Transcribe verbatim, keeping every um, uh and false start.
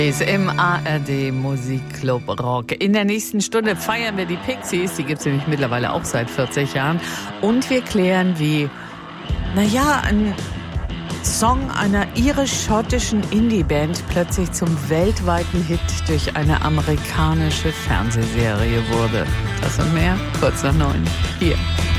Im A R D Musikclub Rock. In der nächsten Stunde feiern wir die Pixies. Die gibt es nämlich mittlerweile auch seit vierzig Jahren. Und wir klären, wie, naja, ein Song einer irisch-schottischen Indie-Band plötzlich zum weltweiten Hit durch eine amerikanische Fernsehserie wurde. Das und mehr kurz nach neun. Hier